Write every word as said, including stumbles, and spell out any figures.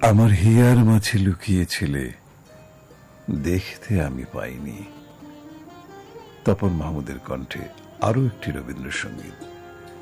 আমার হিয়ার মাঝে লুকিয়েছিলে, দেখতে আমি পাইনি। তপন মাহমুদের কণ্ঠে আরো একটি রবীন্দ্রসঙ্গীত।